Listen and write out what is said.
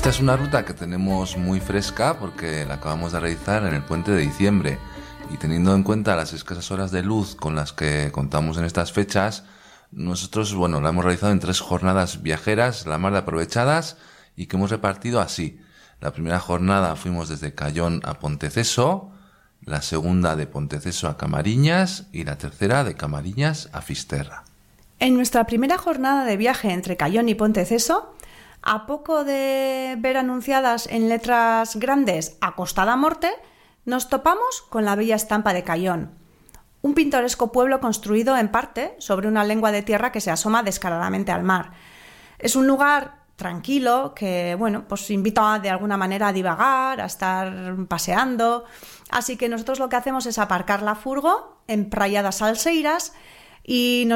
Esta es una ruta que tenemos muy fresca porque la acabamos de realizar en el puente de diciembre y teniendo en cuenta las escasas horas de luz con las que contamos en estas fechas, nosotros, la hemos realizado en 3 jornadas viajeras, la más de aprovechadas y que hemos repartido así. La primera jornada fuimos desde Cayón a Ponteceso, la segunda de Ponteceso a Camariñas y la tercera de Camariñas a Fisterra. En nuestra primera jornada de viaje entre Cayón y Ponteceso, a poco de ver anunciadas en letras grandes Acostada Morte, nos topamos con la bella estampa de Cayón, un pintoresco pueblo construido en parte sobre una lengua de tierra que se asoma descaradamente al mar. Es un lugar tranquilo que, pues invita de alguna manera a divagar, a estar paseando. Así que nosotros lo que hacemos es aparcar la furgo en Praia das Salseiras y nos